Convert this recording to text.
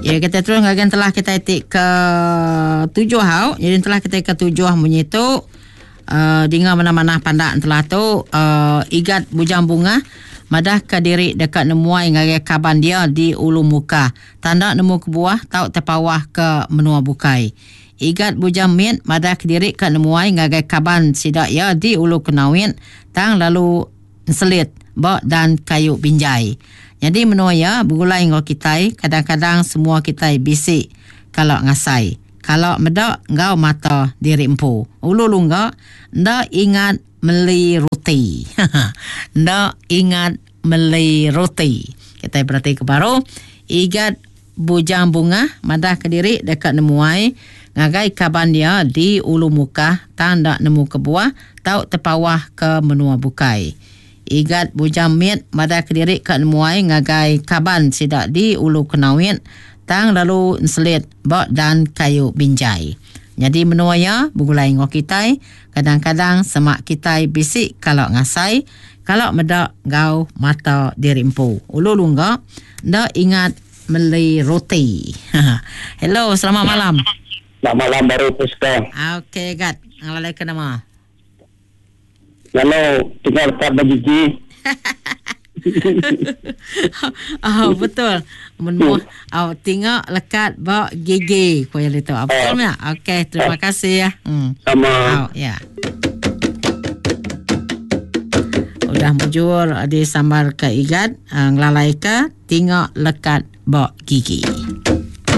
Ya, kita terus ngagan telah kita itik ke 7 hau. Jadi telah kita ke 7 bunyi tu dengan mana-mana pandak telah tu igat bujang bunga madah ke diri dekat nemuai ngagai kaban dia di ulu muka. Tanda nemu ke buah tau terpawah ke menua bukai. Igat bujang mit madah ke diri ke nemuai ngagai kaban sidak ya di ulu kenawin tang lalu selit bak dan kayu binjai. Jadi menua ya bergulai ngau kitai kadang-kadang semua kitai bisik kalau ngasai. Kalau medak ngau mata diri empu. Ulu lungga ndak ingat meli roti. Ndak ingat meli roti. Kita berarti ke baru igat bujang bunga madah ke diri dekat nemuai ngagai kaban dia di ulu muka tanda nemu ke buah tau terpawah ke menua bukai. Igat bujang mit madah ke diri kat nemuai ngagai kaban sidak di ulu kenawin tang lalu selit bak dan kayu binjai. Jadi menua ya bergulai ngau kitai kadang-kadang semak kitai bisik kalau ngasai kalau medak ngau mata diri empu. Ulu lungga ndak ingat meli roti. Hello, selamat malam. Selamat malam baru Puska. Okey, Gat. Ngalalai ke nama? Lalu tinggal kat bagi Betul. Menua tinggal lekat bak gigi ko yang itu. Betul tak? Okey, terima kasih ya. Sama. Ya. Udah mujur di sambar ke igat, ngelalai ke tinggal lekat bak gigi.